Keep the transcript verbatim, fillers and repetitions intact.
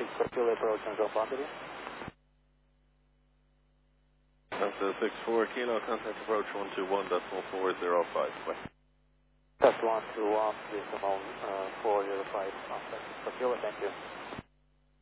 Circular approach and drop boundary. Delta six four Kilo, contact approach one two one decimal four zero five. That's one two one decimal uh, four zero five. Contact circular, thank you.